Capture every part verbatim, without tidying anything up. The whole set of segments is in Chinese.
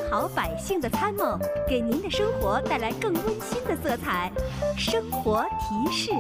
好百姓的参谋，给您的生活带来更温馨的色彩。生活提示。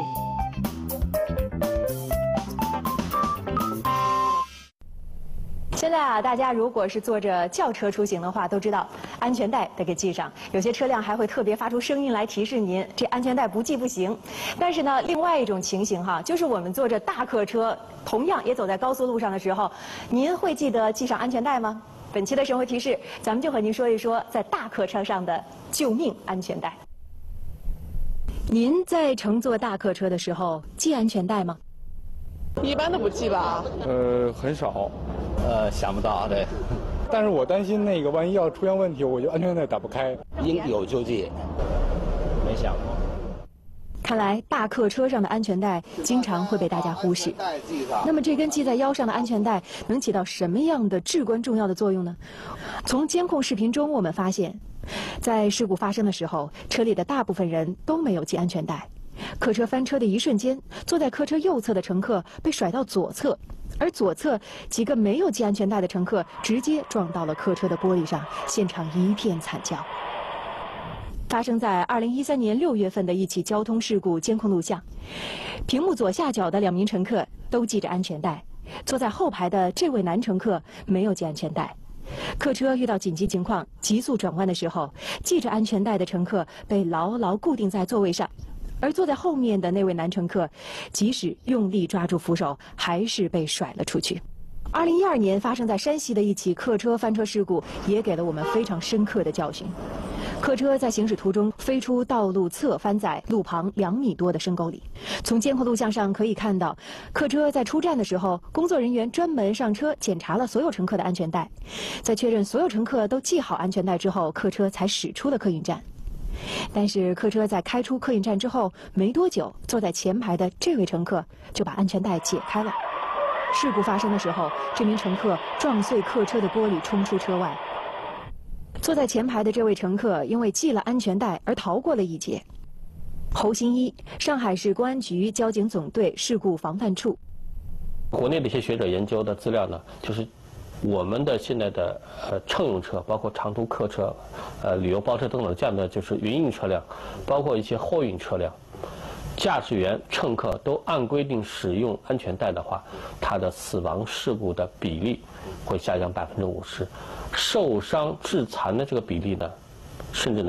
现在啊，大家如果是坐着轿车出行的话，都知道安全带得给系上。有些车辆还会特别发出声音来提示您，这安全带不系不行。但是呢，另外一种情形哈，就是我们坐着大客车，同样也走在高速路上的时候，您会记得系上安全带吗？本期的生活提示，咱们就和您说一说在大客车上的救命安全带。您在乘坐大客车的时候系安全带吗？ 一般都不系吧？ 呃，很少。 呃，想不到，对。 但是我担心那个万一要出现问题，我就安全带打不开。 应有就系，没想过。 看来大客车上的安全带经常会被大家忽视。那么这根系在腰上的安全带能起到什么样的至关重要的作用呢？从监控视频中我们发现，在事故发生的时候，车里的大部分人都没有系安全带。客车翻车的一瞬间，坐在客车右侧的乘客被甩到左侧，而左侧几个没有系安全带的乘客直接撞到了客车的玻璃上，现场一片惨叫。发生在二零一三年六月份的一起交通事故监控录像，屏幕左下角的两名乘客都系着安全带，坐在后排的这位男乘客没有系安全带。客车遇到紧急情况急速转弯的时候，系着安全带的乘客被牢牢固定在座位上，而坐在后面的那位男乘客，即使用力抓住扶手，还是被甩了出去。二零一二年发生在山西的一起客车翻车事故，也给了我们非常深刻的教训。客车在行驶途中飞出道路侧翻在路旁两米多的深沟里。从监控录像上可以看到，客车在出站的时候，工作人员专门上车检查了所有乘客的安全带，在确认所有乘客都系好安全带之后，客车才驶出了客运站。但是客车在开出客运站之后没多久，坐在前排的这位乘客就把安全带解开了。事故发生的时候，这名乘客撞碎客车的玻璃冲出车外。坐在前排的这位乘客因为系了安全带而逃过了一劫。侯新一，上海市公安局交警总队事故防范处。 国内的一些学者研究的资料呢，就是我们的现在的呃乘用车，包括长途客车、呃旅游包车等等这样的就是营运车辆，包括一些货运车辆，驾驶员、乘客都按规定使用安全带的话，它的死亡事故的比例会下降百分之五十，受伤致残的这个比例呢，甚至能